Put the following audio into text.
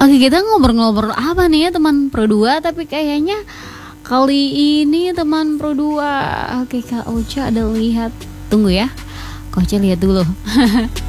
Oke, kita ngobrol-ngobrol apa nih ya teman Pro 2, tapi kayaknya kali ini teman Pro 2. Oke, Kak Ocha ada lihat. Tunggu ya. Kak Ocha lihat dulu.